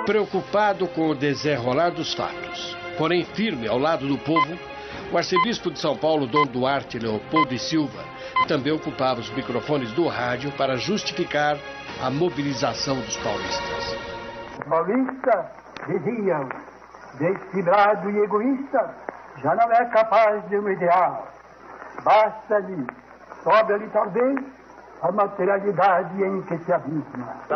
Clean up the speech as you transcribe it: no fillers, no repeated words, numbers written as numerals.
Preocupado com o desenrolar dos fatos, porém firme ao lado do povo, o arcebispo de São Paulo, Dom Duarte Leopoldo e Silva, também ocupava os microfones do rádio para justificar a mobilização dos paulistas. Os paulistas diziam, desequilibrado e egoísta, já não é capaz de um ideal. Basta-lhe, sobra-lhe talvez, a materialidade em que se abisma.